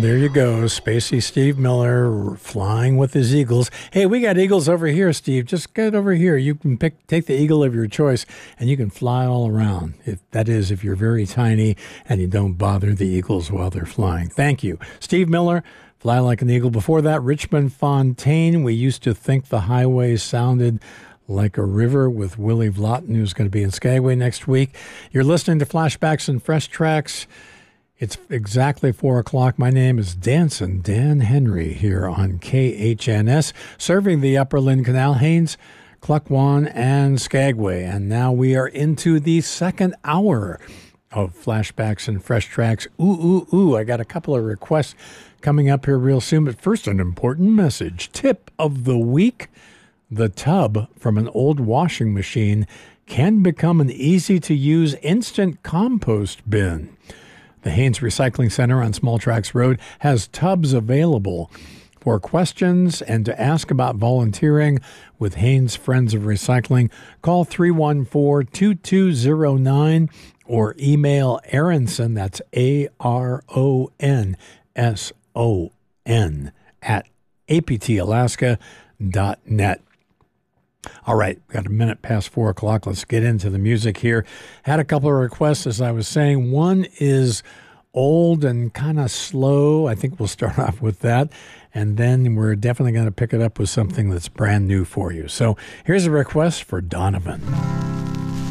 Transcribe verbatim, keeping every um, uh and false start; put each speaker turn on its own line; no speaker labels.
there you go. Spacey Steve Miller flying with his eagles. Hey, we got eagles over here, Steve. Just get over here. You can pick, take the eagle of your choice, and you can fly all around. If, that is, if you're very tiny and you don't bother the eagles while they're flying. Thank you. Steve Miller, Fly Like an Eagle. Before that, Richmond Fontaine. We used to think the highway sounded like a river, with Willie Vlotten, who's going to be in Skagway next week. You're listening to Flashbacks and Fresh Tracks. It's exactly four o'clock. My name is Danson Dan Henry here on K H N S, serving the Upper Lynn Canal, Haines, Klukwan, and Skagway. And now we are into the second hour of Flashbacks and Fresh Tracks. Ooh, ooh, ooh. I got a couple of requests coming up here real soon. But first, an important message. Tip of the week. The tub from an old washing machine can become an easy-to-use instant compost bin. The Haines Recycling Center on Small Tracks Road has tubs available. For questions and to ask about volunteering with Haines Friends of Recycling, call three one four, two two zero nine or email Aronson, that's A R O N S O N, at a p t alaska dot net. All right, got a minute past four o'clock. Let's get into the music here. Had a couple of requests, as I was saying. One is old and kind of slow. I think we'll start off with that. And then we're definitely going to pick it up with something that's brand new for you. So here's a request for Donovan.